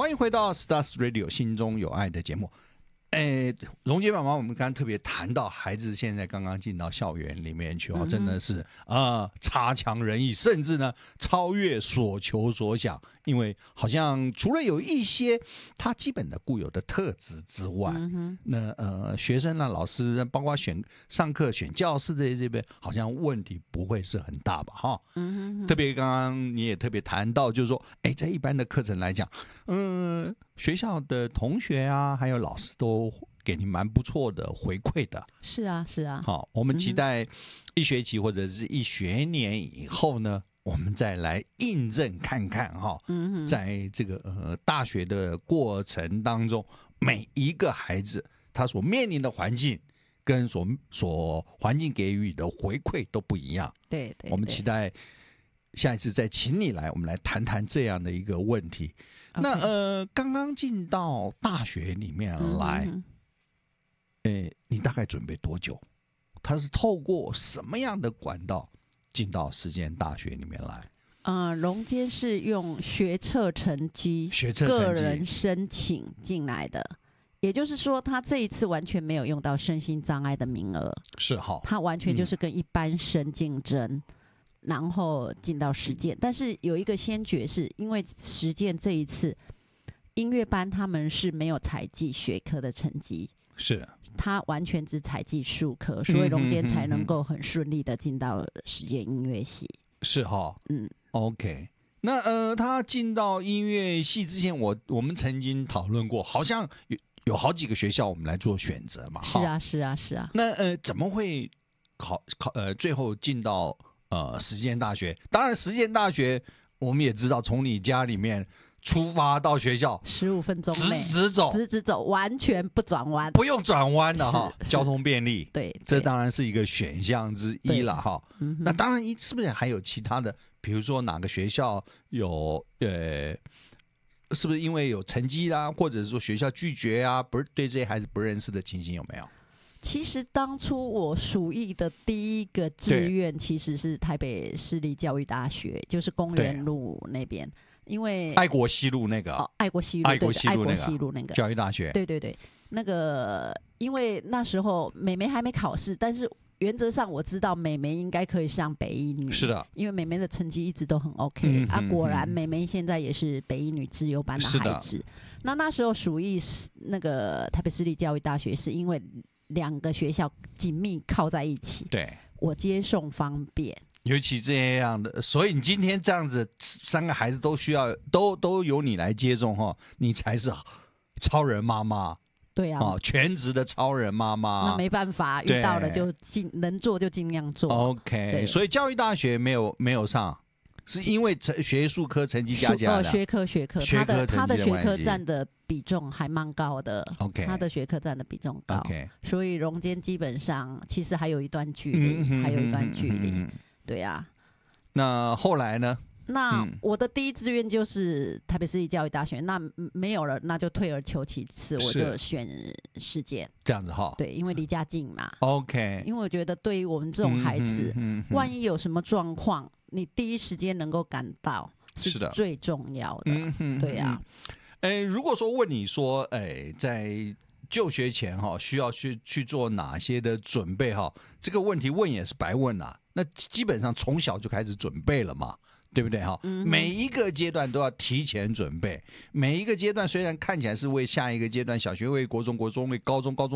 欢迎回到 Stars Radio 心中有爱的节目。荣杰妈妈，我们刚刚特别谈到孩子现在刚刚进到校园里面去哦，真的是差强人意，甚至呢超越所求所想。因为好像除了有一些他基本的固有的特质之外，那学生呢、老师包括上课选教室这边，好像问题不会是很大吧？哈，特别刚刚你也特别谈到，就是说，在一般的课程来讲，学校的同学啊，还有老师都给你蛮不错的回馈的。 是啊，是啊。 好，我们期待一学期或者是一学年以后呢，我们再来印证看看哈。在这个大学的过程当中，每一个孩子他所面临的环境跟所环境给予的回馈都不一样。 对， 我们期待下一次再请你来，我们来谈谈这样的一个问题。那刚刚进到大学里面来，你大概准备多久？他是透过什么样的管道进到实践大学里面来？ 荣坚是用学测成绩个人申请进来的，也就是说，他这一次完全没有用到身心障碍的名额， 是好， 他完全就是跟一般生竞争。然后进到实践，但是有一个先决，是因为实践这一次音乐班他们是没有采集学科的成绩， 是他完全只采集术科，所以荣坚才能够很顺利的进到实践音乐系。 是哈，OK。那他进到音乐系之前，我们曾经讨论过，好像有好几个学校我们来做选择嘛。 是啊。 那怎么会最后进到实践大学？当然，实践大学我们也知道，从你家里面出发到学校 15分钟内直走，完全不转弯， 不用转弯的哈，交通便利。 对， 这当然是一个选项之一了哈。那当然，是不是还有其他的？比如说哪个学校有是不是因为有成绩啦，或者是说学校拒绝啊，不是对这些孩子不认识的情形有没有？ 其实当初我属意的第一个志愿其实是台北市立教育大学，就是公园路那边，因为爱国西路那个爱国西路那个教育大学， 对，那个因为那时候妹妹还没考试，但是原则上我知道妹妹应该可以上北一女， 是的， 因为妹妹的成绩一直都很 OK 果然妹妹现在也是北一女自由班的孩子。那时候属意那个台北市立教育大学，是因为2个学校紧密靠在一起， 对， 我接送方便， 尤其这样的，所以你今天这样子3个孩子都需要都由你来接送哈，你才是超人妈妈。 对啊， 全职的超人妈妈， 那没办法，遇到了就能做就尽量做。 OK， 所以教育大学没有上，是因为学术科成绩加的。 学科，他的学科占的比重还蛮高的。 OK， 他的学科占的比重高。 OK， 所以荣坚基本上其实还有一段距离，对啊。 那后来呢？ 那我的第一志愿就是台北市立教育大学，那没有了，那就退而求其次，我就选实践。 这样子哈， 对，因为离家近嘛。 OK， 因为我觉得对于我们这种孩子，万一有什么状况，你第一时间能够赶到是最重要的。对啊。 如果说问你说，在就学前哈，需要去做哪些的准备哈？这个问题问也是白问啦。那基本上从小就开始准备了嘛。对不对哈？每一个阶段都要提前准备，每一个阶段虽然看起来是为下一个阶段，小学为国中，国中为高中，高中